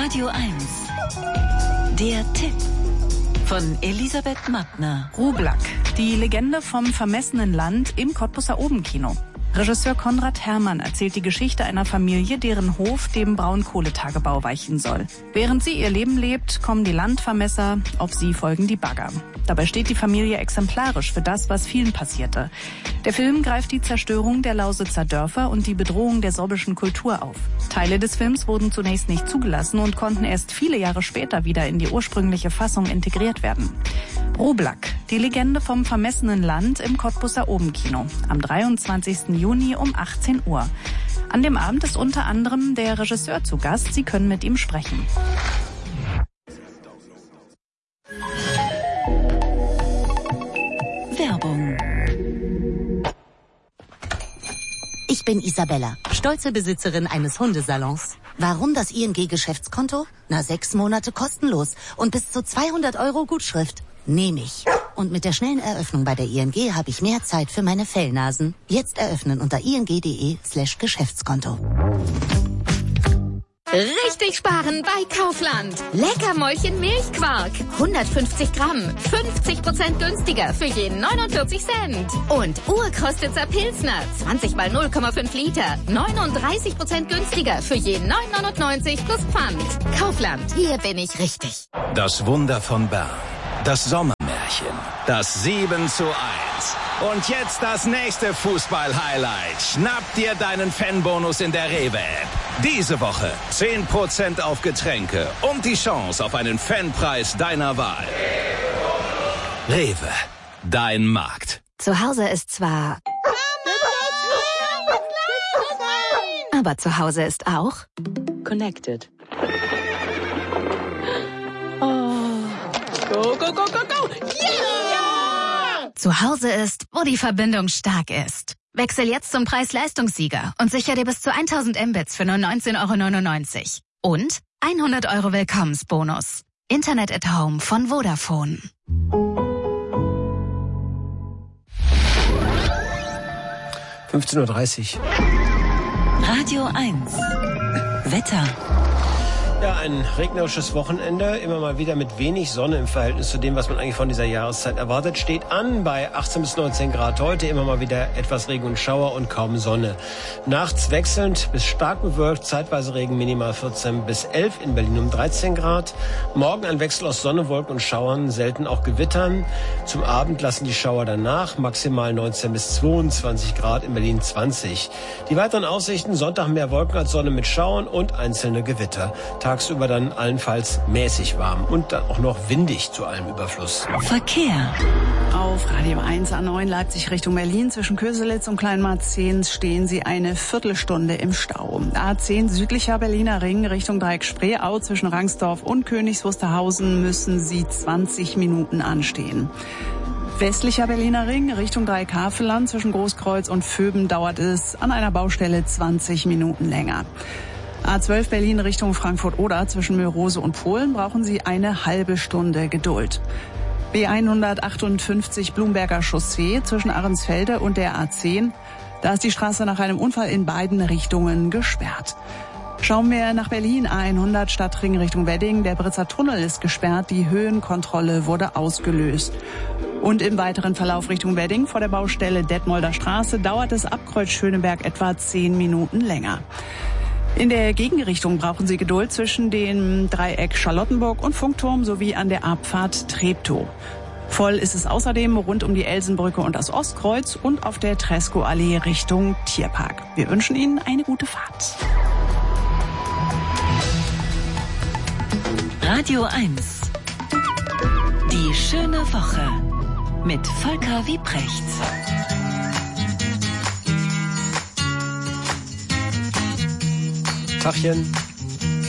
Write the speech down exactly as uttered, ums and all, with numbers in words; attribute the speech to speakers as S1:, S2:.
S1: Radio eins. Der Tipp von Elisabeth Mattner.
S2: Rublak, die Legende vom vermessenen Land im Cottbuser Obenkino. Regisseur Konrad Herrmann erzählt die Geschichte einer Familie, deren Hof dem Braunkohletagebau weichen soll. Während sie ihr Leben lebt, kommen die Landvermesser, auf sie folgen die Bagger. Dabei steht die Familie exemplarisch für das, was vielen passierte. Der Film greift die Zerstörung der Lausitzer Dörfer und die Bedrohung der sorbischen Kultur auf. Teile des Films wurden zunächst nicht zugelassen und konnten erst viele Jahre später wieder in die ursprüngliche Fassung integriert werden. Rublak, die Legende vom vermessenen Land im Cottbuser Obenkino. Am dreiundzwanzigsten Juni um achtzehn Uhr. An dem Abend ist unter anderem der Regisseur zu Gast. Sie können mit ihm sprechen.
S1: Werbung.
S3: Ich bin Isabella, stolze Besitzerin eines Hundesalons. Warum das I N G-Geschäftskonto? Na, sechs Monate kostenlos und bis zu zweihundert Euro Gutschrift. Nehme ich. Und mit der schnellen Eröffnung bei der I N G habe ich mehr Zeit für meine Fellnasen. Jetzt eröffnen unter ing.de slash Geschäftskonto.
S4: Richtig sparen bei Kaufland. Leckermäulchen Milchquark. hundertfünfzig Gramm. fünfzig Prozent günstiger für jeden neunundvierzig Cent. Und Urkostitzer Pilsner. zwanzig mal null Komma fünf Liter. neununddreißig Prozent günstiger für jeden neun neunundneunzig plus Pfand. Kaufland. Hier bin ich richtig.
S5: Das Wunder von Bern. Das Sommermärchen. Das sieben zu eins. Und jetzt das nächste Fußball-Highlight. Schnapp dir deinen Fanbonus in der Rewe-App. Diese Woche zehn Prozent auf Getränke und die Chance auf einen Fanpreis deiner Wahl. Rewe, dein Markt.
S4: Zu Hause ist zwar... Aber zu Hause ist auch...
S1: Connected.
S6: Go, go, go, go, go! Yeah!
S4: Zu Hause ist, wo die Verbindung stark ist. Wechsel jetzt zum Preis-Leistungssieger und sicher dir bis zu tausend Mbits für nur neunzehn Euro neunundneunzig. Und hundert Euro Willkommensbonus. Internet at Home von Vodafone.
S6: fünfzehn Uhr dreißig.
S1: Radio eins. Wetter.
S6: Ja, ein regnerisches Wochenende, immer mal wieder mit wenig Sonne im Verhältnis zu dem, was man eigentlich von dieser Jahreszeit erwartet, steht an bei achtzehn bis neunzehn Grad heute, immer mal wieder etwas Regen und Schauer und kaum Sonne. Nachts wechselnd bis stark bewölkt, zeitweise Regen, minimal vierzehn bis elf, in Berlin um dreizehn Grad. Morgen ein Wechsel aus Sonne, Wolken und Schauern, selten auch Gewittern. Zum Abend lassen die Schauer danach, maximal neunzehn bis zweiundzwanzig Grad, in Berlin zwanzig. Die weiteren Aussichten, Sonntag mehr Wolken als Sonne mit Schauern und einzelne Gewitter. Tagsüber dann allenfalls mäßig warm und dann auch noch windig zu allem Überfluss.
S1: Verkehr.
S2: Auf Radio eins A neun Leipzig Richtung Berlin zwischen Köselitz und Kleinmarzehns stehen Sie eine Viertelstunde im Stau. A zehn südlicher Berliner Ring Richtung Dreieck Spreeau zwischen Rangsdorf und Königs Wusterhausen müssen Sie zwanzig Minuten anstehen. Westlicher Berliner Ring Richtung Dreieck Havelland zwischen Großkreuz und Vöben dauert es an einer Baustelle zwanzig Minuten länger. A zwölf Berlin Richtung Frankfurt-Oder zwischen Mölrose und Polen brauchen Sie eine halbe Stunde Geduld. B hundertachtundfünfzig Blumberger Chaussee zwischen Ahrensfelde und der A zehn. Da ist die Straße nach einem Unfall in beiden Richtungen gesperrt. Schauen wir nach Berlin. A hundert Stadtring Richtung Wedding. Der Britzer Tunnel ist gesperrt. Die Höhenkontrolle wurde ausgelöst. Und im weiteren Verlauf Richtung Wedding vor der Baustelle Detmolder Straße dauert es ab Kreuz Schöneberg etwa zehn Minuten länger. In der Gegenrichtung brauchen Sie Geduld zwischen dem Dreieck Charlottenburg und Funkturm sowie an der Abfahrt Treptow. Voll ist es außerdem rund um die Elsenbrücke und das Ostkreuz und auf der Tresco-Allee Richtung Tierpark. Wir wünschen Ihnen eine gute Fahrt.
S1: Radio eins. Die schöne Woche mit Volker Wiebrecht.
S6: Tachchen.